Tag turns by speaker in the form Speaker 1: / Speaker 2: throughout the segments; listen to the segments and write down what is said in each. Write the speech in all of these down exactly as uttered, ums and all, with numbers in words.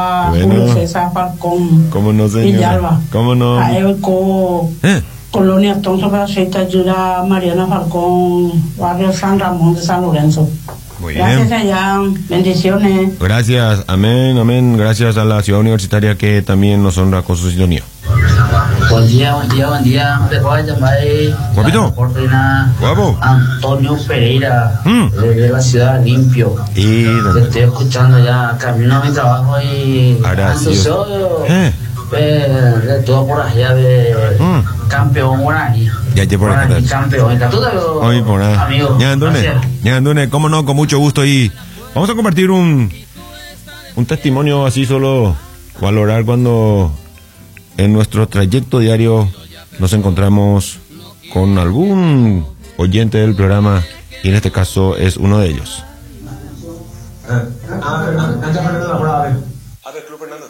Speaker 1: Bueno.
Speaker 2: Julio César Falcón.
Speaker 1: ¿Cómo no, señora?
Speaker 2: Villalba.
Speaker 1: ¿Cómo no?
Speaker 2: A Eco,
Speaker 1: ¿Eh?
Speaker 2: Colonia Tonso para aceite ayuda Mariana Falcón, barrio San Ramón de San Lorenzo.
Speaker 1: Muy
Speaker 2: Gracias
Speaker 1: bien.
Speaker 2: allá, bendiciones.
Speaker 1: Gracias, amén, amén. Gracias a la ciudad universitaria que también nos honra con su sintonía.
Speaker 3: Buen día, buen día, buen día. Me voy a llamar
Speaker 1: Guapito. Guapo.
Speaker 3: Antonio Pereira,
Speaker 1: Mm.
Speaker 3: de la ciudad Limpio.
Speaker 1: Y
Speaker 3: Te estoy escuchando ya, camino a mi trabajo y
Speaker 1: Ahora sí.
Speaker 3: ansioso,
Speaker 1: Eh.
Speaker 3: eh, de todo por allá de
Speaker 1: Mm.
Speaker 3: campeón Guaraní.
Speaker 1: Ya te por
Speaker 3: Guaraní
Speaker 1: acá.
Speaker 3: campeón. ¿Tú te lo,
Speaker 1: Hoy por nada.
Speaker 3: amigo?
Speaker 1: Ñandune,
Speaker 3: Gracias.
Speaker 1: Ñandune, cómo no, con mucho gusto. Y vamos a compartir un, un testimonio así, solo valorar cuando en nuestro trayecto diario nos encontramos con algún oyente del programa, y en este caso es uno de ellos.
Speaker 4: A ver, Club Fernando.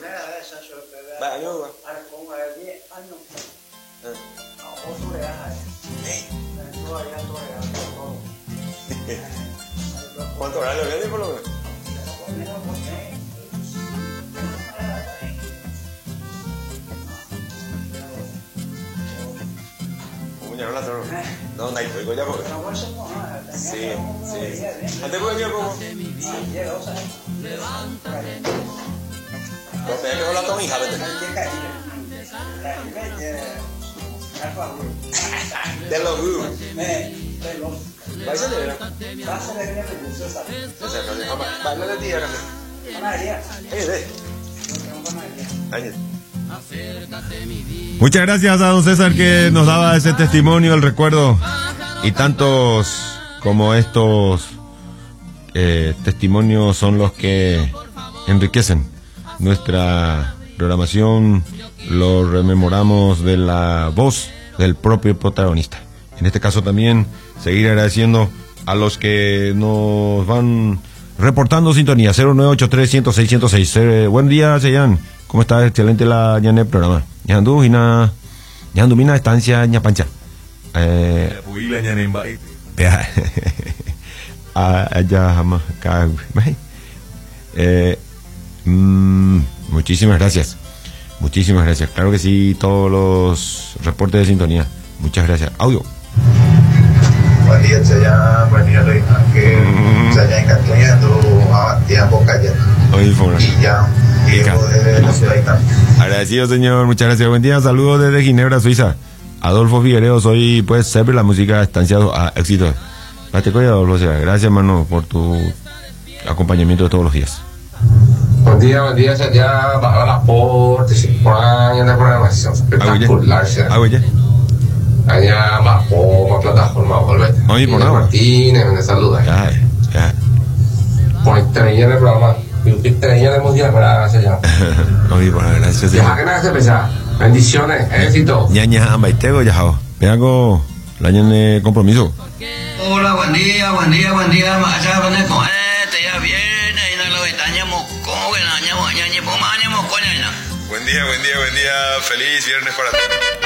Speaker 4: ¿Cuánto horario viene por lo menos? ¿Cómo la torre? No, no hay fuego ya porque. Sí, sí. ¿Antes puede venir como? No sé, mejor la toma hija, vete. De los U. ¿Vais a leer? ¿Baila de día? Eh, de.
Speaker 1: Muchas gracias a don César que nos daba ese testimonio, el recuerdo, y tantos como estos eh, testimonios son los que enriquecen nuestra programación. Lo rememoramos de la voz del propio protagonista. En este caso también seguir agradeciendo a los que nos van reportando sintonía. Cero nueve ocho tres, cero seis, ciento seis. Eh, buen día, Seyan. ¿Cómo está? Excelente la ñane programa. Ñandu hina ñandu mina estancia ñapancha. Eh allá jamás eh mm, muchísimas gracias. Muchísimas gracias. Claro que sí, todos los reportes de sintonía. Muchas gracias. Audio.
Speaker 5: Buen día, Chaya, buen día, Luis, que Chaya encantando a tiempo callar.
Speaker 1: Hoy fue una.
Speaker 5: Y ya, Diego de la ciudad de Italia.
Speaker 1: Agradecido, señor. Muchas gracias. Buen día. Saludos desde Ginebra, Suiza. Adolfo Figueredo, soy, pues, siempre la música estanciado a éxito. Pateco y Adolfo, o sea, gracias, hermano, por tu acompañamiento de todos los días.
Speaker 6: Buen día, buen día, Chaya. Bajo la porte, cinco años de programación espectacular.
Speaker 1: Ah, oye.
Speaker 6: Allá bajo la plataforma, volvete.
Speaker 1: Oye, por nada.
Speaker 6: Martínez, me saluda.
Speaker 1: Ya, ya.
Speaker 6: Por estrella en el programa. Y estrella en el mundial, gracias ya.
Speaker 1: Oye, por nada, gracias.
Speaker 6: Ya que nada se pesa. Bendiciones, éxito.
Speaker 1: Ya, ya, baitego, ya, jao. Me hago la ñane compromiso.
Speaker 7: Hola, buen día, buen día, buen día. Allá, buen día, ¿cómo es? Ya viene, y no lo estañamos, ¿cómo que no? Ñamo, ñañe, poma, ñamo, coña,
Speaker 1: Buen día, buen día, buen día. Feliz viernes para todos.